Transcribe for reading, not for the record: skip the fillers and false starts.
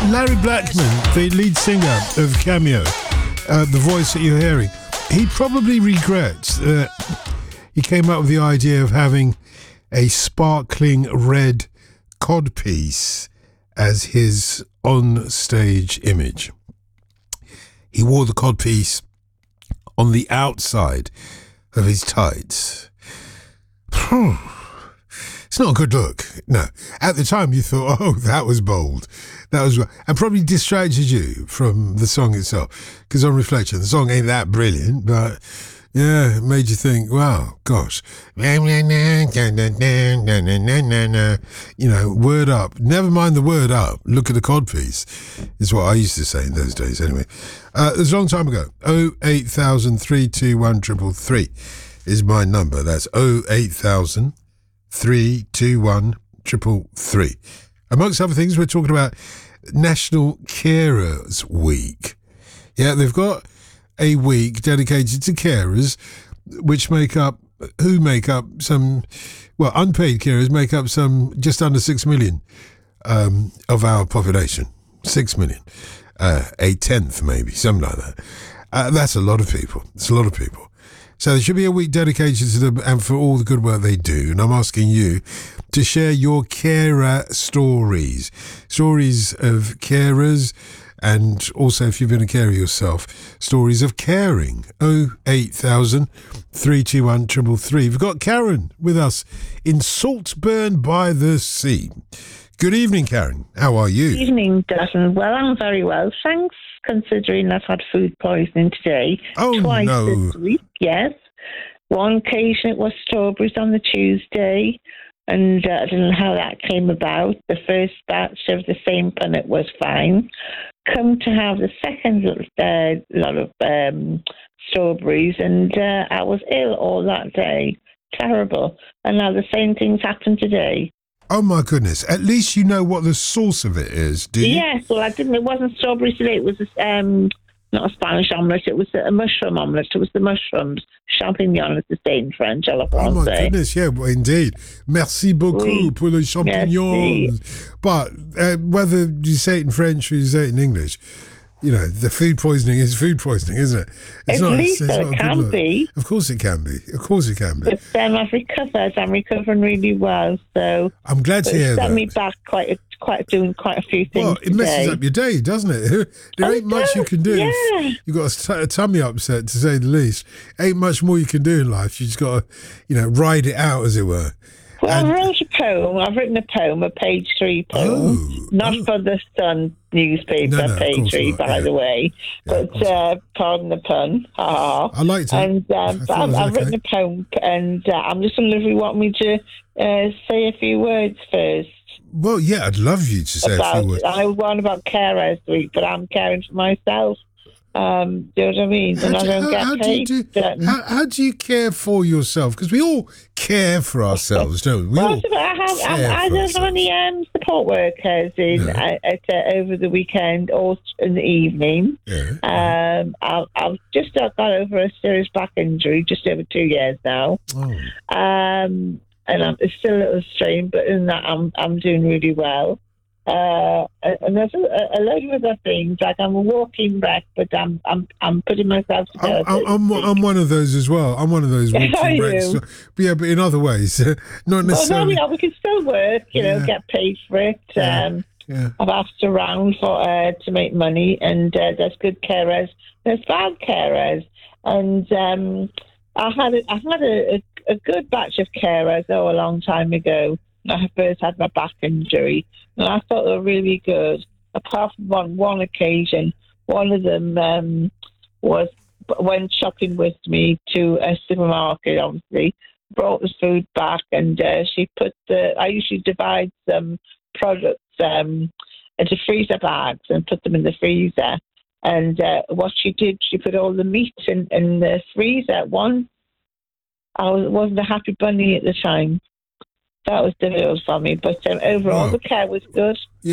Larry Blackman, the lead singer of Cameo, the voice that you're hearing, he probably regrets that he came up with the idea of having a sparkling red codpiece as his on-stage image. He wore the codpiece on the outside of his tights. It's not a good look. No. At the time, you thought, oh, that was bold. That was, and probably distracted you from the song itself. Because on reflection, the song ain't that brilliant, but yeah, it made you think, wow, gosh. You know, word up. Never mind the word up. Look at the codpiece, is what I used to say in those days anyway. It was a long time ago. 08000 321 333 is my number. That's 08000 321 333. Amongst other things, we're talking about National Carers Week. Yeah, they've got a week dedicated to carers, which make up some, well, unpaid carers make up some just under 6 million of our population. 6 million. A tenth, maybe, something like that. That's a lot of people. It's a lot of people. So there should be a week dedicated to them and for all the good work they do. And I'm asking you to share your carer stories. Stories of carers, and also if you've been a carer yourself, stories of caring. 08000 321 333. We've got Karen with us in Saltburn by the Sea. Good evening, Karen. How are you? Good evening, Dutton. Well, I'm very well, thanks, considering I've had food poisoning today. Oh, twice no. this week, yes. One occasion it was strawberries on the Tuesday, and I don't know how that came about. The first batch of the same punnet was fine. Come to have the second lot of strawberries, and I was ill all that day. Terrible. And now the same thing's happened today. Oh, my goodness. At least you know what the source of it is, do you? Yes, well, I didn't. It wasn't strawberries today. It was not a Spanish omelette. It was a mushroom omelette. It was the mushrooms. Champignon, as they say in French. Oh, my goodness. Yeah, well, indeed. Merci beaucoup pour les champignons. Merci. But whether you say it in French or you say it in English, you know, the food poisoning is food poisoning, isn't it? At least it can be. Of course it can be. Of course it can be. But I've recovered. I'm recovering really well. So I'm glad to hear that. It set me back doing quite a few things. Well, it messes today. up your day, doesn't it? There ain't much you can do. Yeah. You've got a tummy upset, to say the least. Ain't much more you can do in life. You just got to, ride it out, as it were. Well, I wrote a poem. I've written a poem, a page 3 poem. Not for the Sun newspaper, page 3, by the way. Yeah, but pardon the pun. I liked it. And I've written a poem, and I'm just wondering if you want me to say a few words first. Well, yeah, I'd love you to say a few words. I one about carers week, but I'm caring for myself. Do you know what I mean? And I don't get paid. How do you care for yourself? Because we all care for ourselves, don't we? I don't have any support workers in over the weekend or in the evening. Yeah. I've just got over a serious back injury, just over 2 years now. Oh. And it's still a little strain, but in that I'm doing really well. And there's a load of other things, like I'm a walking wreck, but I'm putting myself together. I'm one of those as well. I'm one of those walking wrecks. But in other ways, not necessarily. Well, no, we can still work, get paid for it. Yeah. I've asked around for to make money, and there's good carers, there's bad carers, and I had a good batch of carers a long time ago. I first had my back injury, and I thought they were really good. Apart from on one occasion, one of them went shopping with me to a supermarket, obviously, brought the food back, and she put I usually divide some products into freezer bags and put them in the freezer. And what she did, she put all the meat in the freezer at once. I wasn't a happy bunny at the time. That was difficult for me, but overall the care was good.